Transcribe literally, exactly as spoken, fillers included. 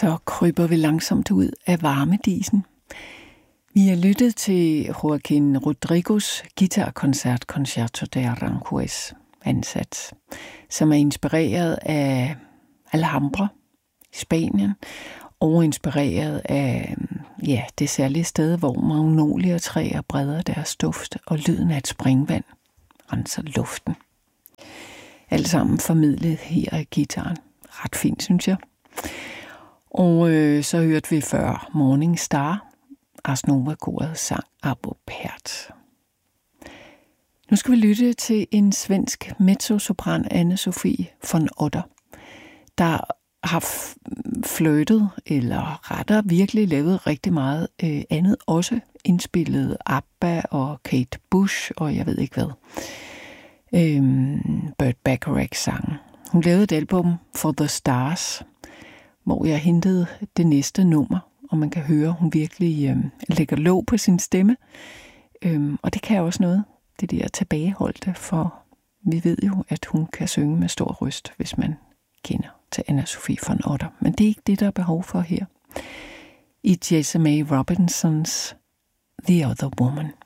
Så kryber vi langsomt ud af varmedisen. Vi har lyttet til Joaquín Rodrigos guitarkoncert Concierto de Aranjuez ansats, som er inspireret af Alhambra i Spanien, og inspireret af ja, det særlige sted, hvor magnoliatræer breder deres duft, og lyden af et springvand renser luften. Alt sammen formidlet her af guitaren. Ret fint, synes jeg. Og øh, så hørte vi før Morning Star, Ars Nova-koret sang Arvo Pärt. Nu skal vi lytte til en svensk mezzosopran, Anne-Sofie von Otter, der har flirtet, eller rettere virkelig lavet rigtig meget øh, andet, også indspillet ABBA og Kate Bush, og jeg ved ikke hvad. Øhm, Burt Bacharach-sangen. Hun lavede et album For the Stars, hvor jeg hentede det næste nummer, og man kan høre, at hun virkelig øh, lægger låg på sin stemme. Øhm, og det kan også noget, det der tilbageholdte, for vi ved jo, at hun kan synge med stor røst, hvis man kender til Anne-Sofie von Otter. Men det er ikke det, der er behov for her. I Jesse May Robinsons The Other Woman.